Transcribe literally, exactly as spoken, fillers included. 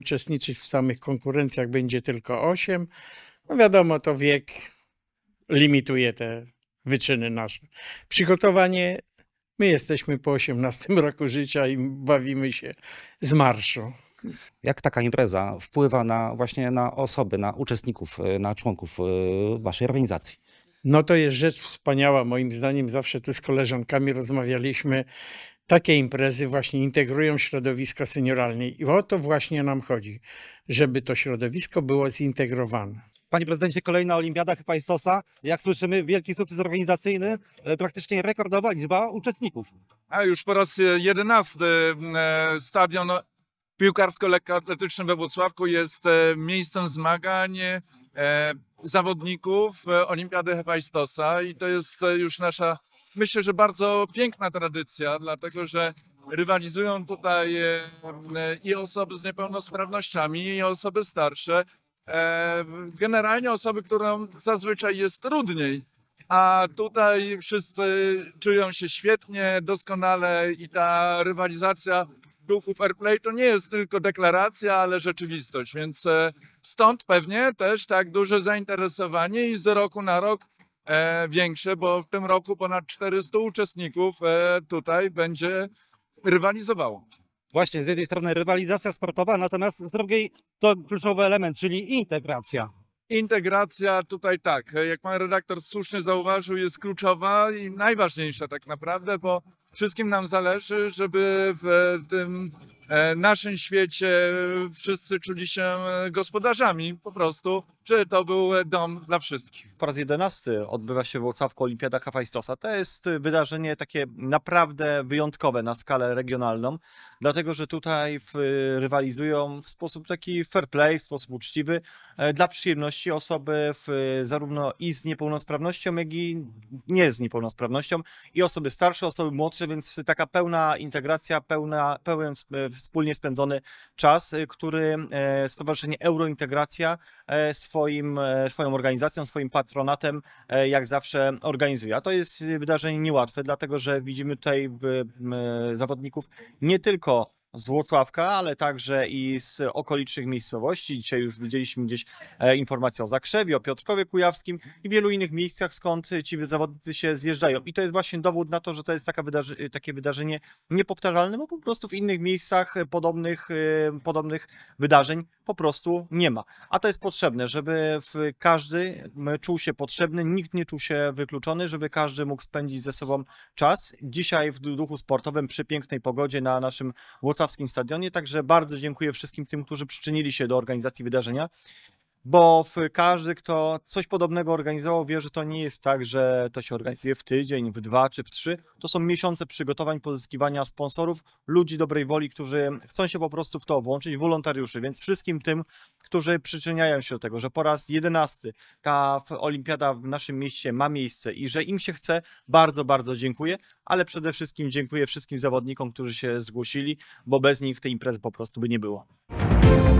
Uczestniczyć w samych konkurencjach będzie tylko osiem. No wiadomo, to wiek limituje te wyczyny nasze. Przygotowanie, my jesteśmy po osiemnastym roku życia i bawimy się z marszu. Jak taka impreza wpływa na właśnie na osoby, na uczestników, na członków waszej organizacji? No to jest rzecz wspaniała, moim zdaniem. Zawsze tu z koleżankami rozmawialiśmy. Takie imprezy właśnie integrują środowisko senioralne i o to właśnie nam chodzi, żeby to środowisko było zintegrowane. Panie prezydencie, kolejna olimpiada Hephaestosa. Jak słyszymy, wielki sukces organizacyjny, praktycznie rekordowa liczba uczestników. A już po raz jedenasty stadion piłkarsko-lekkoatletyczny we Włocławku jest miejscem zmagań zawodników Olimpiady Hephaestosa i to jest już nasza, myślę, że bardzo piękna tradycja, dlatego że rywalizują tutaj i osoby z niepełnosprawnościami, i osoby starsze. Generalnie osoby, którym zazwyczaj jest trudniej, a tutaj wszyscy czują się świetnie, doskonale i ta rywalizacja duchu fair play to nie jest tylko deklaracja, ale rzeczywistość, więc stąd pewnie też tak duże zainteresowanie i z roku na rok e, większe, bo w tym roku ponad czterystu uczestników e, tutaj będzie rywalizowało. Właśnie, z jednej strony rywalizacja sportowa, natomiast z drugiej to kluczowy element, czyli integracja. Integracja tutaj tak, jak pan redaktor słusznie zauważył, jest kluczowa i najważniejsza tak naprawdę, bo wszystkim nam zależy, żeby w tym naszym świecie wszyscy czuli się gospodarzami, po prostu, żeby to był dom dla wszystkich. Po raz jedenasty odbywa się w Włocławku Olimpiada Hephaestosa. To jest wydarzenie takie naprawdę wyjątkowe na skalę regionalną, dlatego że tutaj w, rywalizują w sposób taki fair play, w sposób uczciwy, dla przyjemności osoby w, zarówno i z niepełnosprawnością, jak i nie z niepełnosprawnością, i osoby starsze, osoby młodsze, więc taka pełna integracja, pełna, pełen wspólnie spędzony czas, który Stowarzyszenie Eurointegracja swoim, swoją organizacją, swoim patronatem jak zawsze organizuje. A to jest wydarzenie niełatwe, dlatego że widzimy tutaj zawodników nie tylko z Włocławka, ale także i z okolicznych miejscowości. Dzisiaj już widzieliśmy gdzieś informacje o Zakrzewie, o Piotrkowie Kujawskim i wielu innych miejscach, skąd ci zawodnicy się zjeżdżają. I to jest właśnie dowód na to, że to jest taka wydarzy takie wydarzenie niepowtarzalne, bo po prostu w innych miejscach podobnych, podobnych wydarzeń po prostu nie ma. A to jest potrzebne, żeby każdy czuł się potrzebny, nikt nie czuł się wykluczony, żeby każdy mógł spędzić ze sobą czas. Dzisiaj w duchu sportowym, przy pięknej pogodzie na naszym włocławskim stadionie, także bardzo dziękuję wszystkim tym, którzy przyczynili się do organizacji wydarzenia, bo każdy, kto coś podobnego organizował, wie, że to nie jest tak, że to się organizuje w tydzień, w dwa czy w trzy. To są miesiące przygotowań, pozyskiwania sponsorów, ludzi dobrej woli, którzy chcą się po prostu w to włączyć, wolontariuszy, więc wszystkim tym, którzy przyczyniają się do tego, że po raz jedenasty ta olimpiada w naszym mieście ma miejsce i że im się chce, bardzo, bardzo dziękuję, ale przede wszystkim dziękuję wszystkim zawodnikom, którzy się zgłosili, bo bez nich tej imprezy po prostu by nie było.